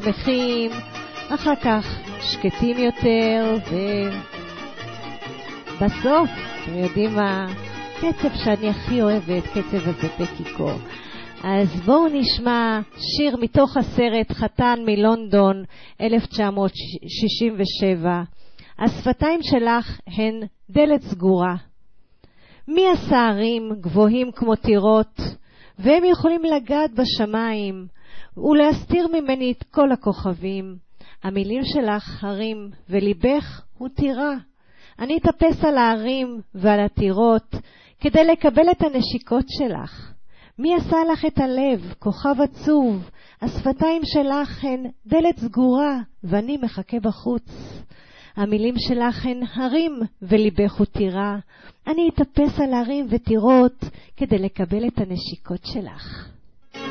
שמחים, אחר כך שקטים יותר, ובסוף, אתם יודעים מה? קצב שאני הכי אוהבת, קצב הזה בקיקו. אז בואו נשמע שיר מתוך הסרט חתן מלונדון 1967. השפתיים שלך הן דלת סגורה. מי השערים גבוהים כמו טירות, והם יכולים לגעת בשמיים ולהסתיר ממני את כל הכוכבים. המילים שלך הרים וליבך הוא טירה. אני אטפס על הערים ועל הטירות כדי לקבל את הנשיקות שלך. מי עשה לך את הלב, כוכב עצוב? השפתיים שלך הן דלת סגורה ואני מחכה בחוץ. המילים שלך הן הרים וליבך הוא טירה. אני אטפס על הרים וטירות כדי לקבל את הנשיקות שלך.